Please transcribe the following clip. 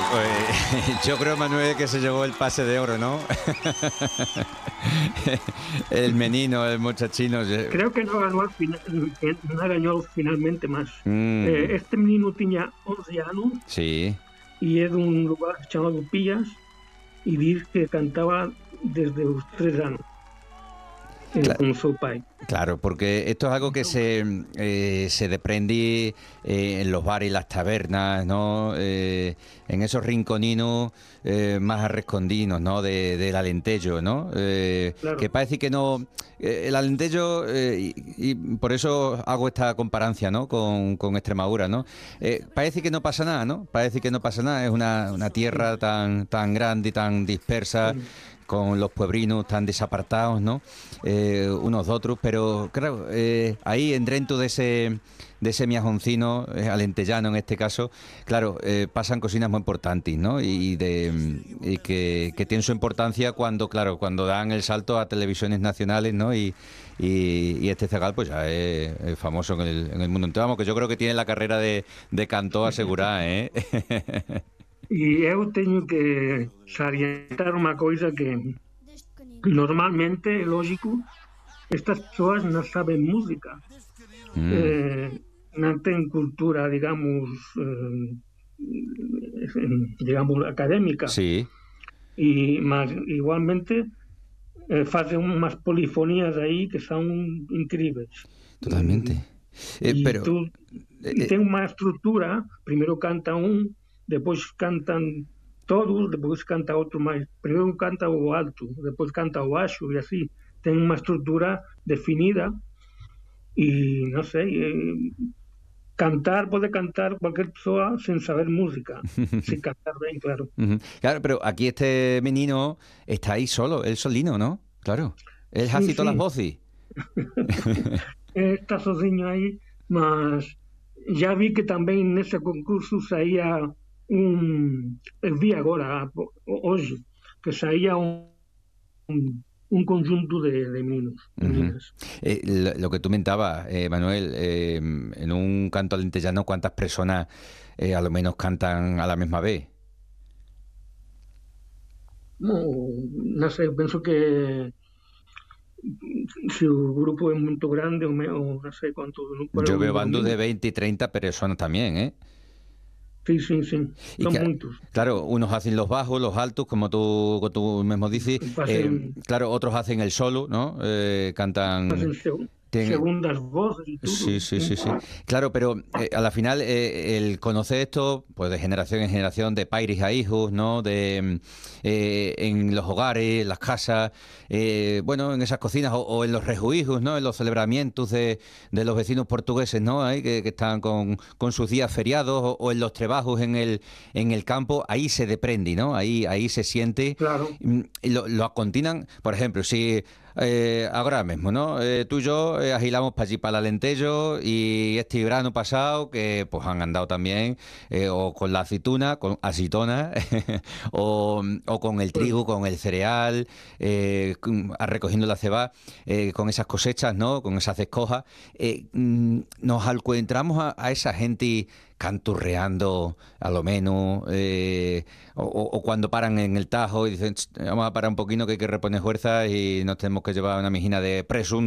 Pues yo creo, Manuel, que se llevó el pase de oro, ¿no? El menino, el muchachino. Creo que no ganó, que no ganó finalmente más. Mm, Este menino tenía 11 años sí. y es de un lugar llamado Pillas y vi que cantaba desde los 3 años Cla- con su pai. Claro, porque esto es algo que se desprendí en los bares y las tabernas, ¿no? En esos rinconinos más arrescondinos, ¿no? Del Alentejo, ¿no? Que Claro. parece que no... el Alentejo, y por eso hago esta comparancia, ¿no? Con Extremadura, ¿no? Parece que no pasa nada, ¿no? Parece que no pasa nada. Es una tierra Sí, tan grande y tan dispersa, sí. con los puebrinos tan desapartados, ¿no? Unos de otros, pero claro, ahí en dentro de ese miajoncino, alentellano en este caso, claro, pasan cocinas muy importantes, ¿no? Y que tienen su importancia cuando dan el salto a televisiones nacionales, ¿no? Y este zagal pues ya es famoso en el mundo entero. Vamos, que yo creo que tiene la carrera de cantor asegurada, ¿eh? E eu teño que salientar unha coisa que normalmente, é lógico, estas persoas non saben música, Mm, non ten cultura, digamos, digamos académica, sí, e mas igualmente facen unhas polifonías aí que son incríveis. totalmente. E Pero... tú eh, e eh, ten unha estrutura, primeiro canta un, depois cantan todos, depois canta outro máis, primeiro canta o alto, depois canta o baixo e así, ten unha estrutura definida e non sei, pode cantar cualquier persoa sen saber música, sen cantar ben, claro. Ujú. Claro, pero aquí este menino está ahí solo, él solino, ¿no? Claro. Él Sí, hace todas las sí, voces. está sozinho aí, mas já vi que tamén nese concurso saía un, vi agora, hoxe, que saía un conjunto de meninos, de Ujú. meninas. Lo que tú mentabas, Manuel, en un canto alentejano, ¿cuántas personas a lo menos cantan a la misma vez? No, non sei, penso que se o grupo é moito grande ou non sei quanto, qual é Yo o veo número bandos de mínimo. 20 y 30 personas también, ¿eh? Sí, sí, sí, Y son que, moitos. claro, unos hacen los bajos, los altos, como tú mismo dices. Facen, Claro, otros hacen el solo, ¿no? Cantan... facen tienen- segundas voces e tudo. Sí, sí, Sí. sí, sí. Claro, pero a la final el conocer esto, pues de generación en generación, de padres a hijos, ¿no? En los hogares, en las casas, bueno, en esas cocinas o en los rejuijos, ¿no? En los celebramientos de los vecinos portugueses, ¿no? Ahí que están con sus días feriados o en los trabajos en el campo, ahí se deprendi, ¿no? Ahí se siente Claro, y lo acontinan. Por ejemplo, si ahora mismo, ¿no? Tú y yo agilamos para allí, para el Alentejo, y este verano pasado, que pues han andado también, o con la aceituna, con acitona, o con el pues trigo, con el cereal, recogiendo la ceba, con esas cosechas, ¿no? Con esas descojas. Nos encontramos a esa gente canturreando a lo menos, o cuando paran en el Tajo y dicen: "Ch, vamos a parar un poquito que hay que reponer fuerzas y nos tenemos que llevar una mijina de presunto